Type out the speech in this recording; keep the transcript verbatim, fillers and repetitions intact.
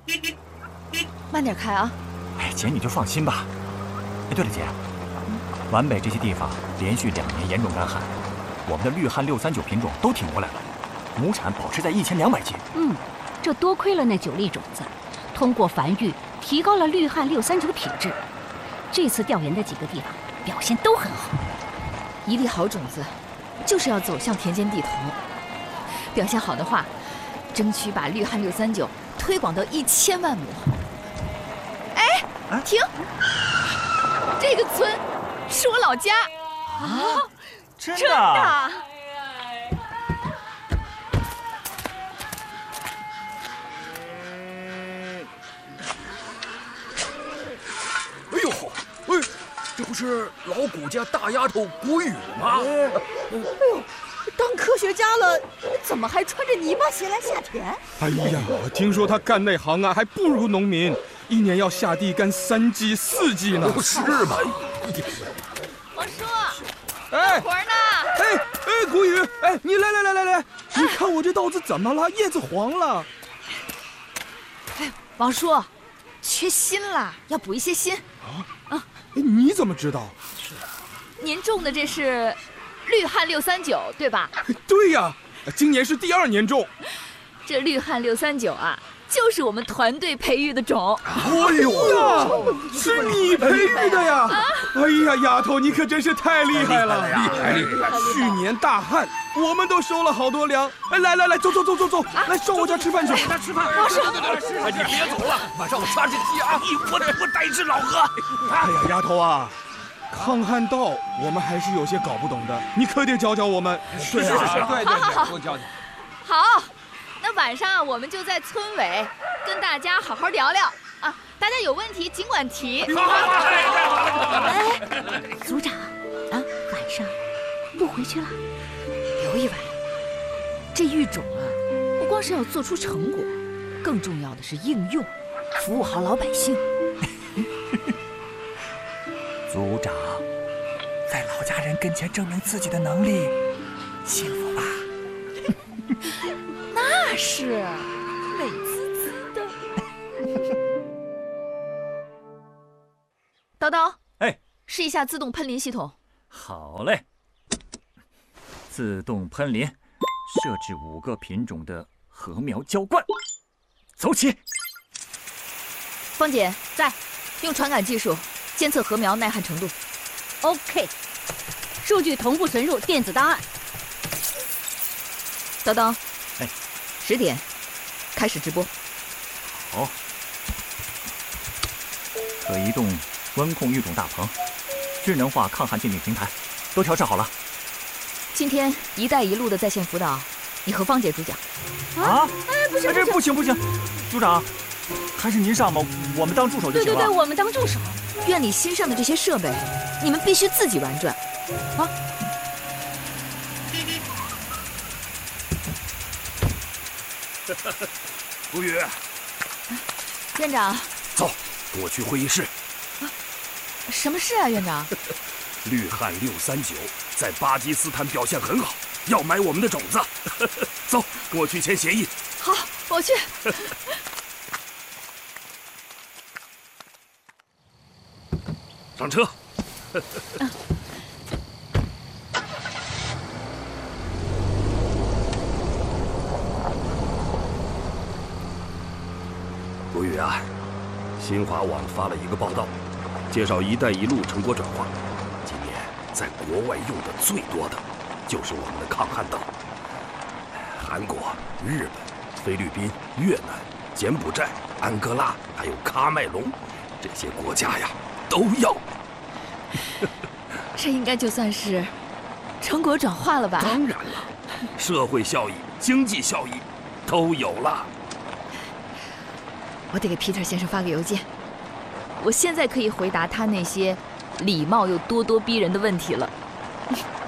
慢点开啊！ 哎，姐你就放心吧。哎，对了，姐，皖北这些地方连续两年严重干旱，我们的绿汉六三九品种都挺过来了，亩产保持在一千两百斤。 嗯，这多亏了那九粒种子，通过繁育提高了绿汉六三九品质。这次调研的几个地方表现都很好。 一粒好种子，就是要走向田间地头。表现好的话，争取把绿汉六三九推广到一千万亩。哎， 啊、 停！这个村是我老家啊！真的？ 真的！ 哎呦好，哎，这不是老谷家大丫头谷雨吗？ 哎呦，当科学家了，怎么还穿着泥巴鞋来下田？ 哎呀，听说他干那行啊，还不如农民，一年要下地干三季四季呢。 是吗？ 王叔， 哎， 活呢？ 哎哎，谷雨，哎，你来来来来来，你看我这稻子怎么了？叶子黄了。 哎，王叔，缺锌了，要补一些锌。 啊啊！你怎么知道？ 您种的这是绿汉六三九，对吧？ 对呀，今年是第二年种。 这绿汉六三九啊，就是我们团队培育的种。 哎呦呀，是你培育的呀！哎呀，丫头，你可真是太厉害了！ 厉害厉害！ 去年大旱，我们都收了好多粮。哎，来来来，走走走走走，来上我家吃饭去。 来吃饭。王叔，哎，你别走了，晚上我抓只鸡啊，我我带一只老鹅。 哎呀，丫头啊，抗旱稻我们还是有些搞不懂的，你可得教教我们。 是是是，对对对，多教教。 好，那晚上我们就在村委跟大家好好聊聊啊，大家有问题尽管提。 哎，组长啊，晚上不回去了？ 留一晚。这育种啊，不光是要做出成果，更重要的是应用，服务好老百姓。 组长，在老家人跟前证明自己的能力，幸福吧？ 那是，美滋滋的。叨叨， 哎， 试一下自动喷淋系统。 好嘞。自动喷淋，设置五个品种的禾苗浇灌，走起。 芳姐在，用传感技术监测禾苗耐旱程度。 OK， 数据同步存入电子档案。 叨叨， 哎， 十点开始直播。 好，可移动温控育种大棚，智能化抗旱鉴定平台，都调试好了。 今天“一带一路”的在线辅导，你和芳姐主讲。 啊？ 哎，不行， 这不行不行，组长，还是您上吧，我们当助手就行了。 对对对，我们当助手。院里新上的这些设备，你们必须自己玩转，啊！ 谷雨， 院长， 走，跟我去会议室。 啊，什么事啊，院长？ 绿汉六三九在巴基斯坦表现很好，要买我们的种子。走，跟我去签协议。 好，我去。 上车。谷雨啊，新华网发了一个报道，介绍“一带一路”成果转化。今年在国外用的最多的，就是我们的抗旱稻。韩国、日本、菲律宾、越南、柬埔寨、安哥拉，还有喀麦隆，这些国家呀，都要。 这应该就算是成果转化了吧？ 当然了，社会效益、经济效益都有了。 我得给 Peter 先生发个邮件，我现在可以回答他那些礼貌又咄咄逼人的问题了。